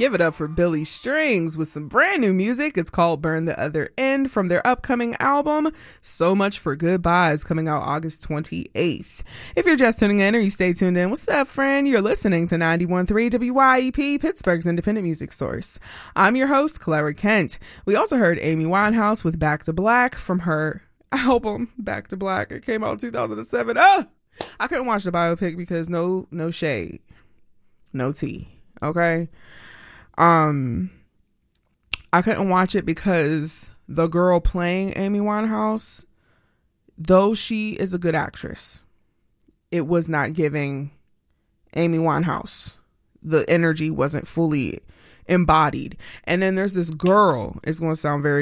Give it up for Billy Strings with some brand new music. It's called Burn the Other End from their upcoming album, So Much for Goodbyes, coming out August 28th. If you're just tuning in or you stay tuned in, what's up, friend? You're listening to 91.3 WYEP, Pittsburgh's independent music source. I'm your host, Clara Kent. We also heard Amy Winehouse with Back to Black from her album, Back to Black. It came out in 2007. I couldn't watch the biopic because no shade, no tea. Okay. I couldn't watch it because the girl playing Amy Winehouse, though she is a good actress, it was not giving Amy Winehouse. The energy wasn't fully embodied. And then there's this girl, it's going to sound very